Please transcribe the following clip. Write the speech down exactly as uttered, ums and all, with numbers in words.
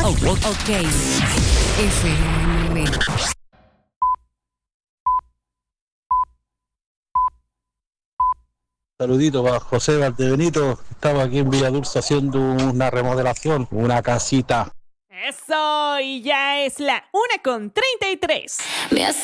Ok. F M. Saludito para José Valdebenito. Estaba aquí en Villa Dulce haciendo una remodelación, una casita. Eso, y ya es la una con treinta y tres.